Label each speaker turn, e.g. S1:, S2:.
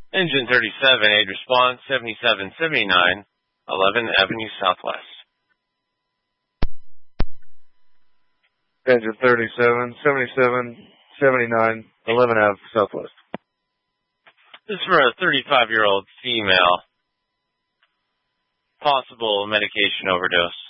S1: Engine 37, aid response 7779, 11 Avenue Southwest.
S2: Engine 37, 77, 79, 11 Ave Southwest.
S1: This is for a 35-year-old female. Possible medication overdose.